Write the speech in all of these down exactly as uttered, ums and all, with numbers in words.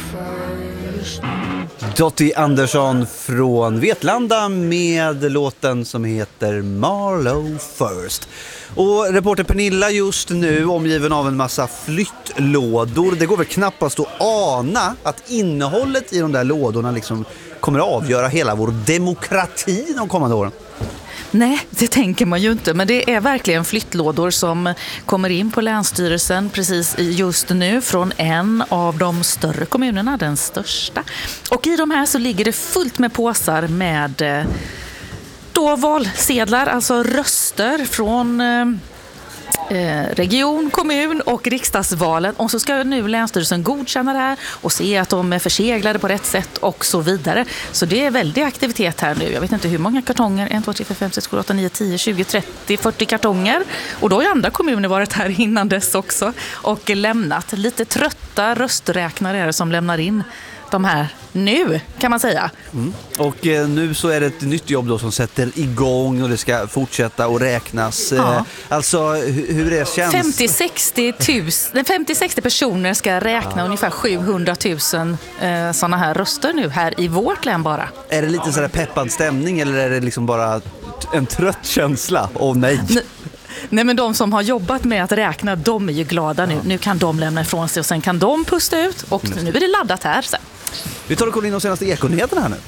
Dottie Andersson från Vetlanda med låten som heter Marlow First. Och reporter Pernilla just nu omgiven av en massa flyttlådor. Det går väl knappast att ana att innehållet i de där lådorna liksom kommer att avgöra hela vår demokrati de kommande åren. Nej, det tänker man ju inte, men det är verkligen flyttlådor som kommer in på Länsstyrelsen precis just nu från en av de större kommunerna, den största. Och i de här så ligger det fullt med påsar med då valsedlar, alltså röster från eh, region, kommun och riksdagsvalen. Och så ska nu Länsstyrelsen godkänna det här och se att de är förseglade på rätt sätt och så vidare. Så det är väldigt aktivitet här nu. Jag vet inte hur många kartonger, ett, två, tre, fyra, fem, sex, sju, åtta, nio, tio, tjugo, trettio, fyrtio kartonger. Och då har ju andra kommuner varit här innan dess också och lämnat. Lite trötta rösträknare är det som lämnar in de här nu, kan man säga. Mm. Och eh, nu så är det ett nytt jobb då som sätter igång och det ska fortsätta att räknas. Ja. Eh, alltså, hur, hur det känns? femtio sextio personer ska räkna ja. ungefär sjuhundratusen eh, sådana här röster nu här i vårt län bara. Är det lite sådär peppad stämning eller är det liksom bara en trött känsla? Åh oh, nej! N- Nej, men de som har jobbat med att räkna, de är ju glada nu. Nu kan de lämna ifrån sig och sen kan de pusta ut. Och nu är det laddat här sen. Vi tar och kollar in de senaste ekonyheterna här nu.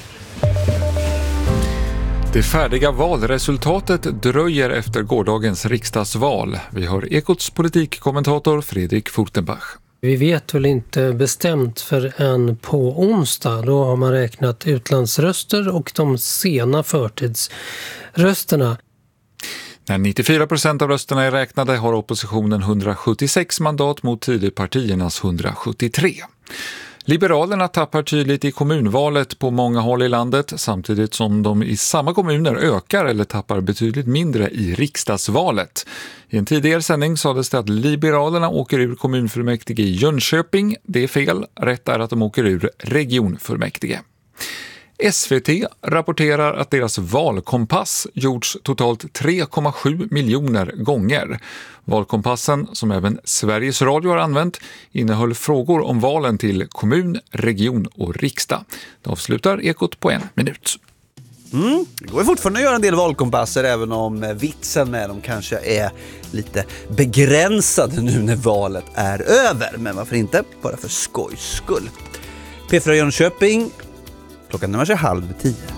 Det färdiga valresultatet dröjer efter gårdagens riksdagsval. Vi hör Ekots politikkommentator Fredrik Furtenbach. Vi vet väl inte bestämt förrän på onsdag. Då har man räknat utlandsröster och de sena förtidsrösterna. När nittiofyra procent av rösterna är räknade har oppositionen hundrasjuttiosex mandat mot Tidöpartiernas hundrasjuttiotre. Liberalerna tappar tydligt i kommunvalet på många håll i landet samtidigt som de i samma kommuner ökar eller tappar betydligt mindre i riksdagsvalet. I en tidigare sändning sades det att Liberalerna åker ur kommunfullmäktige i Jönköping. Det är fel. Rätt är att de åker ur regionfullmäktige. S V T rapporterar att deras valkompass gjorts totalt tre komma sju miljoner gånger. Valkompassen, som även Sveriges Radio har använt, innehöll frågor om valen till kommun, region och riksdag. Det avslutar Ekot på en minut. Mm, det går fortfarande att göra en del valkompasser även om vitsen med dem kanske är lite begränsad nu när valet är över. Men varför inte? Bara för skojs skull. P fyra Jönköping. Klockan närmar sig halv tio.